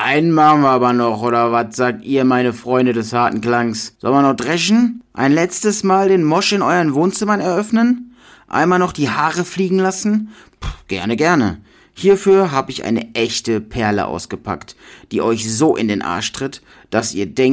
Einen machen wir aber noch, oder was sagt ihr, meine Freunde des harten Klangs? Sollen wir noch dreschen? Ein letztes Mal den Mosch in euren Wohnzimmern eröffnen? Einmal noch die Haare fliegen lassen? Gerne, gerne. Hierfür habe ich eine echte Perle ausgepackt, die euch so in den Arsch tritt, dass ihr denkt,